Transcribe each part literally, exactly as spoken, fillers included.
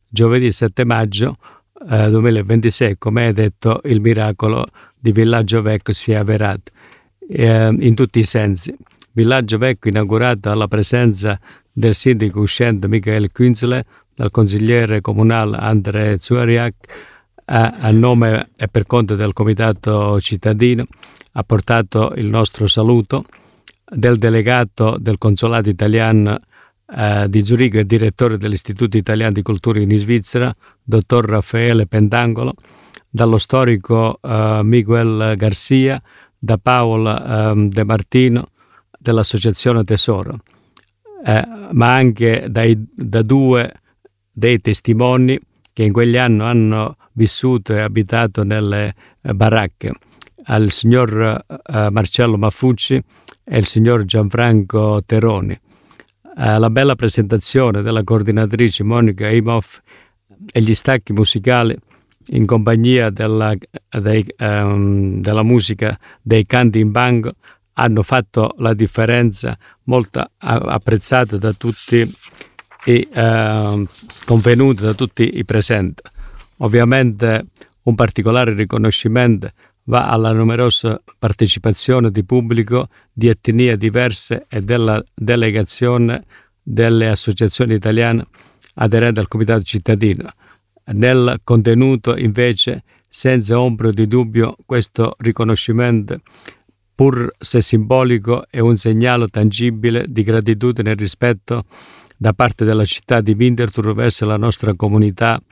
giovedì sette maggio eh, duemilaventisei, come hai detto, il miracolo di Villaggio Vecchio si è avverato eh, in tutti i sensi. Villaggio Vecchio inaugurato alla presenza del sindaco uscente Michael Künzle, dal consigliere comunale André Zuariak, a, a nome e per conto del comitato cittadino, ha portato il nostro saluto, del delegato del consolato italiano eh, di Zurigo e direttore dell'Istituto Italiano di Cultura in Svizzera, dottor Raffaele Pentangolo, dallo storico eh, Miguel Garcia, da Paolo eh, De Martino dell'Associazione Tesoro, eh, ma anche dai, da due dei testimoni che in quegli anni hanno vissuto e abitato nelle eh, baracche, al signor eh, Marcello Maffucci e il signor Gianfranco Teroni. Eh, la bella presentazione della coordinatrice Monica Imhoff e gli stacchi musicali in compagnia della, dei, um, della musica dei canti in banco hanno fatto la differenza, molto apprezzata da tutti e uh, convenuta da tutti i presenti. Ovviamente un particolare riconoscimento va alla numerosa partecipazione di pubblico di etnie diverse e della delegazione delle associazioni italiane aderenti al Comitato cittadino. Nel contenuto, invece, senza ombra di dubbio, questo riconoscimento, pur se simbolico, è un segnale tangibile di gratitudine e rispetto da parte della città di Winterthur verso la nostra comunità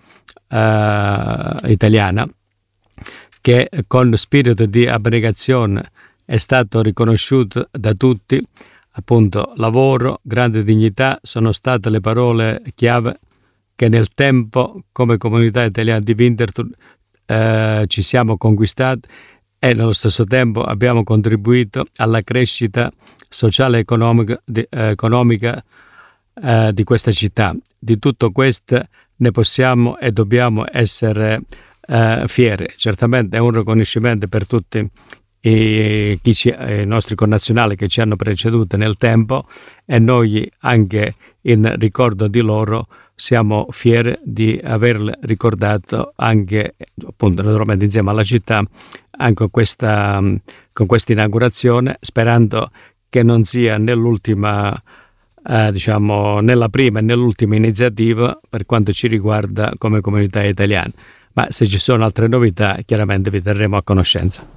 eh, italiana, che con spirito di abnegazione è stato riconosciuto da tutti. Appunto, lavoro, grande dignità sono state le parole chiave che nel tempo, come comunità italiana di Winterthur, eh, ci siamo conquistati e nello stesso tempo abbiamo contribuito alla crescita sociale e economica, di, eh, economica eh, di questa città. Di tutto questo ne possiamo e dobbiamo essere eh, fieri. Certamente è un riconoscimento per tutti i, chi ci, i nostri connazionali che ci hanno preceduto nel tempo, e noi anche in ricordo di loro siamo fieri di aver ricordato anche, appunto, naturalmente insieme alla città, anche questa, con questa inaugurazione, sperando che non sia nell'ultima, eh, diciamo, nella prima e nell'ultima iniziativa per quanto ci riguarda come comunità italiana. Ma se ci sono altre novità, chiaramente vi terremo a conoscenza.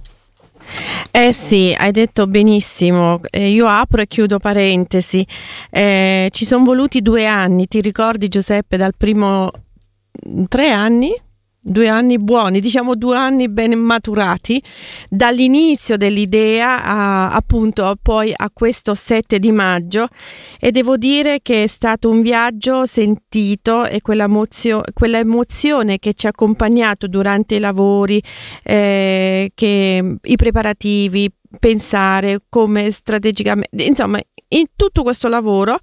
Eh sì, hai detto benissimo. Eh, io apro e chiudo parentesi. Eh, ci sono voluti due anni, ti ricordi, Giuseppe, dal primo tre anni? Due anni buoni, diciamo due anni ben maturati, dall'inizio dell'idea a, appunto poi a questo sette di maggio, e devo dire che è stato un viaggio sentito, e quella, emozio, quella emozione che ci ha accompagnato durante i lavori, eh, che i preparativi, pensare come strategicamente, insomma in tutto questo lavoro,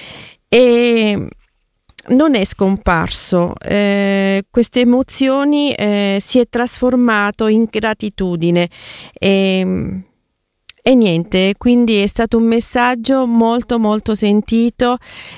e non è scomparso. Eh, queste emozioni eh, si è trasformato in gratitudine e, e niente, quindi è stato un messaggio molto molto sentito,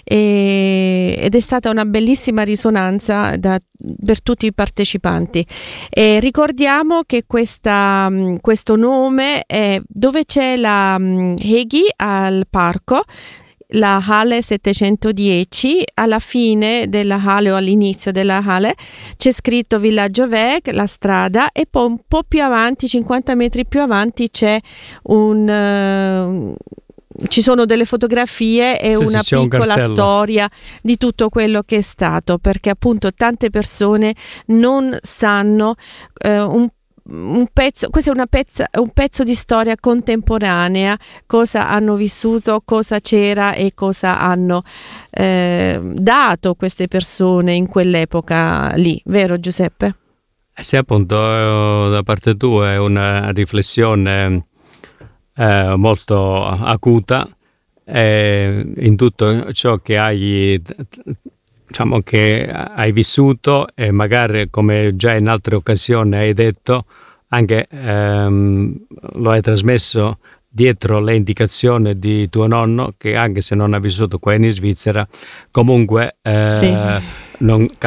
e, ed è stata una bellissima risonanza da, per tutti i partecipanti. E ricordiamo che questa, questo nome è dove c'è la Hegi al parco, la Halle settecentodieci, alla fine della Halle o all'inizio della Halle c'è scritto Villaggio Weg, la strada, e poi un po' più avanti, cinquanta metri più avanti, c'è un... Uh, ci sono delle fotografie e sì, una sì, piccola un storia di tutto quello che è stato, perché appunto tante persone non sanno uh, un un pezzo, questo è una pezza, un pezzo di storia contemporanea, cosa hanno vissuto, cosa c'era e cosa hanno eh, dato queste persone in quell'epoca lì, vero Giuseppe? Sì, appunto, da parte tua è una riflessione eh, molto acuta eh, in tutto ciò che hai, diciamo, che hai vissuto, e magari, come già in altre occasioni hai detto, anche ehm, lo hai trasmesso dietro le indicazioni di tuo nonno, che anche se non ha vissuto qua in Svizzera, comunque eh, sì. non